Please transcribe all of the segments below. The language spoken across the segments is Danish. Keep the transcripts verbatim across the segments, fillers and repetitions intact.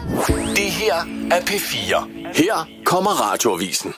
Det her er P fire. Her kommer Radioavisen.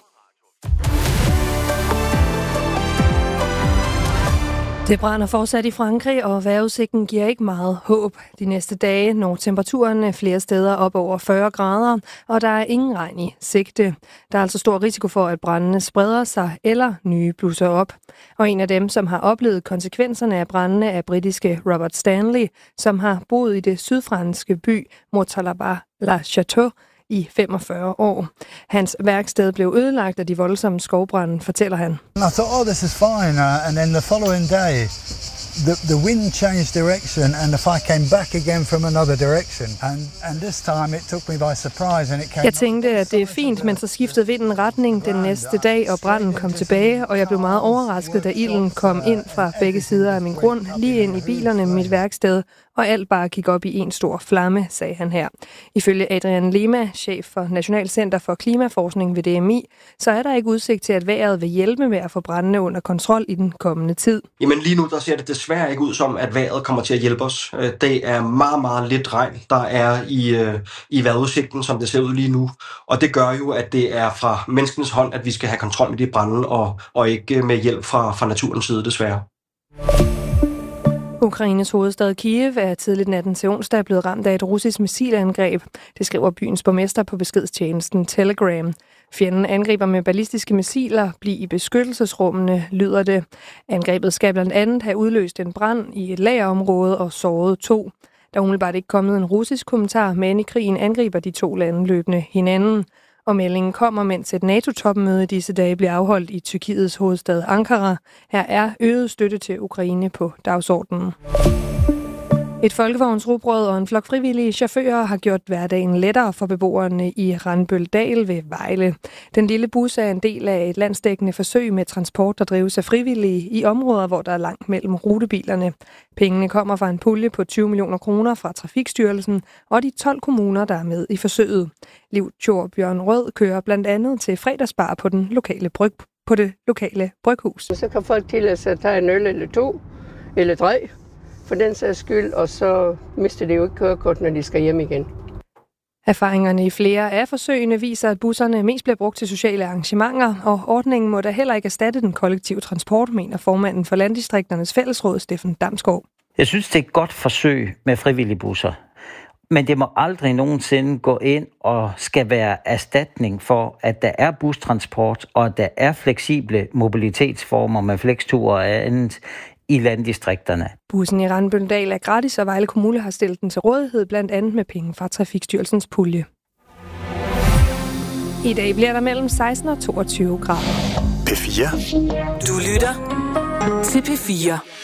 Det brænder fortsat i Frankrig, og vejrudsigten giver ikke meget håb. De næste dage når temperaturen flere steder op over fyrre grader, og der er ingen regn i sigte. Der er altså stor risiko for, at brændene spreder sig eller nye blusser op. Og en af dem, som har oplevet konsekvenserne af brændene, er britiske Robert Stanley, som har boet i det sydfranske by Montalbán-la-Château i femogfyrre år. Hans værksted blev ødelagt af de voldsomme skovbrande, fortæller han. I thought, oh, this is fine, uh, and then the following day, the the wind changed direction, and the fire came back again from another direction, and and this time it took me by surprise, and it came. Jeg tænkte, at det er fint, men så skiftede vinden retning den næste dag, og branden kom tilbage, og jeg blev meget overrasket, da ilden kom ind fra begge sider af min grund, lige ind i bilerne med mit værksted, og alt bare gik op i en stor flamme, sagde han her. Ifølge Adrian Lema, chef for National Center for Klimaforskning ved D M I, så er der ikke udsigt til, at vejret vil hjælpe med at få brændene under kontrol i den kommende tid. Jamen lige nu, der ser det desværre ikke ud som, at vejret kommer til at hjælpe os. Det er meget, meget lidt regn, der er i, i vejrudsigten, som det ser ud lige nu. Og det gør jo, at det er fra menneskens hånd, at vi skal have kontrol med de brænde, og, og ikke med hjælp fra, fra naturens side, desværre. Ukraines hovedstad Kiev er tidligt natten til onsdag blevet ramt af et russisk missilangreb. Det skriver byens borgmester på beskedstjenesten Telegram. Fjenden angriber med ballistiske missiler. Bliv i beskyttelsesrummene, lyder det. Angrebet skal blandt andet have udløst en brand i et lagerområde og såret to. Der er umiddelbart ikke kommet en russisk kommentar, men i krigen angriber de to lande løbende hinanden. Og meldingen kommer, mens et NATO-topmøde i disse dage bliver afholdt i Tyrkiets hovedstad Ankara. Her er øget støtte til Ukraine på dagsordenen. Et folkevognsrugbrød og en flok frivillige chauffører har gjort hverdagen lettere for beboerne i Randbøldal ved Vejle. Den lille bus er en del af et landsdækkende forsøg med transport, der drives af frivillige i områder, hvor der er langt mellem rutebilerne. Pengene kommer fra en pulje på tyve millioner kroner fra Trafikstyrelsen og de tolv kommuner, der er med i forsøget. Liv Thorbjørn Rød kører blandt andet til fredagsbar på, den lokale bryg, på det lokale bryghus. Så kan folk tillade sig at tage en øl eller to eller tre for den sags skyld, og så mister det jo ikke kørekort, når de skal hjem igen. Erfaringerne i flere af forsøgene viser, at busserne mest bliver brugt til sociale arrangementer, og ordningen må da heller ikke erstatte den kollektive transport, mener formanden for Landdistrikternes Fællesråd, Steffen Damsgaard. Jeg synes, det er et godt forsøg med frivillige busser, men det må aldrig nogensinde gå ind og skal være erstatning for, at der er bustransport, og at der er fleksible mobilitetsformer med flexture og andet i landdistrikterne. Bussen i Randbøldal er gratis, og Vejle Kommune har stillet den til rådighed, blandt andet med penge fra Trafikstyrelsens pulje. I dag bliver der mellem seksten og toogtyve grader. P fire. Du lytter til P fire.